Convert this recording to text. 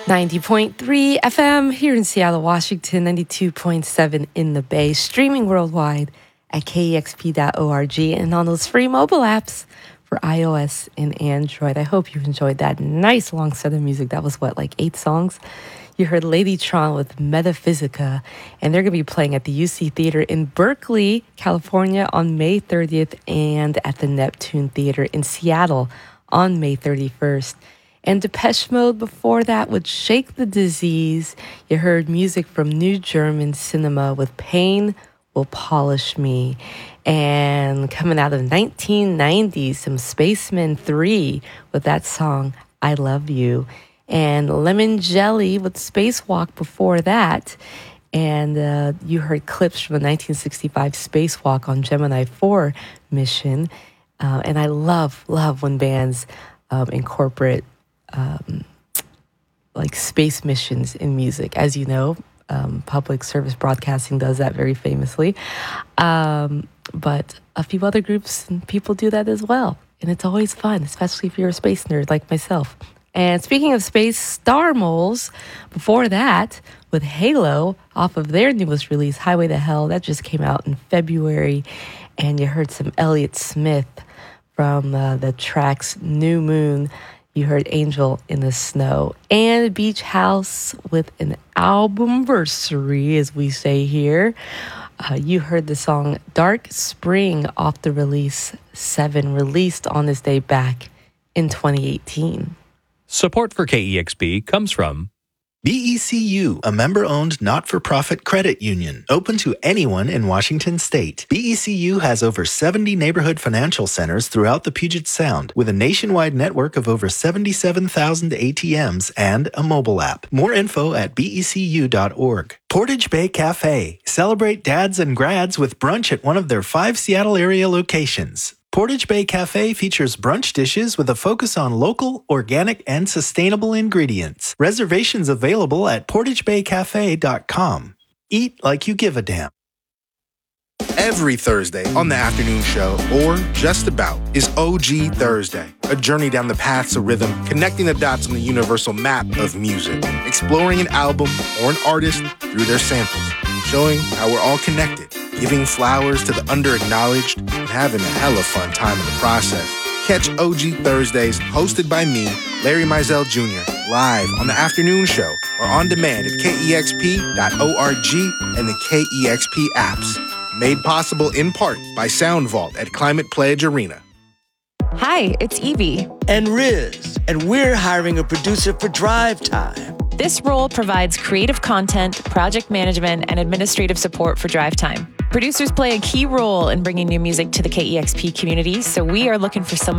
90.3 FM here in Seattle, Washington, 92.7 in the Bay, streaming worldwide at kexp.org and on those free mobile apps for iOS and Android. I hope you enjoyed that nice long set of music. That was like 8 songs? You heard Ladytron with Metaphysica, and they're going to be playing at the UC Theater in Berkeley, California on May 30th and at the Neptune Theater in Seattle on May 31st. And Depeche Mode before that with Shake the Disease. You heard music from New German Cinema with Pain Will Polish Me. And coming out of 1990, some Spacemen 3 with that song, I Love You. And Lemon Jelly with Spacewalk before that. And you heard clips from the 1965 Spacewalk on Gemini 4 mission. And I love when bands incorporate like space missions in music. As you know, public service broadcasting does that very famously. But a few other groups and people do that as well. And it's always fun, especially if you're a space nerd like myself. And speaking of space, Star Moles, before that, with Halo, off of their newest release, Highway to Hell, that just came out in February. And you heard some Elliott Smith from the tracks New Moon. You heard Angel in the Snow. And Beach House with an albumversary, as we say here. You heard the song Dark Spring off the release 7, released on this day back in 2018. Support for KEXP comes from BECU, a member-owned not-for-profit credit union, open to anyone in Washington state. BECU has over 70 neighborhood financial centers throughout the Puget Sound, with a nationwide network of over 77,000 ATMs and a mobile app. More info at becu.org. Portage Bay Cafe. Celebrate dads and grads with brunch at one of their 5 Seattle area locations. Portage Bay Cafe features brunch dishes with a focus on local, organic, and sustainable ingredients. Reservations available at portagebaycafe.com. Eat like you give a damn. Every Thursday on the afternoon show, or just about, is OG Thursday, a journey down the paths of rhythm, connecting the dots on the universal map of music, exploring an album or an artist through their samples, showing how we're all connected, giving flowers to the under-acknowledged, and having a hella fun time in the process. Catch OG Thursdays, hosted by me, Larry Mizell Jr., live on the afternoon show or on demand at kexp.org and the KEXP apps. Made possible in part by Sound Vault at Climate Pledge Arena. Hi, it's Evie. And Riz. And we're hiring a producer for Drive Time. This role provides creative content, project management, and administrative support for Drive Time. Producers play a key role in bringing new music to the KEXP community, so we are looking for someone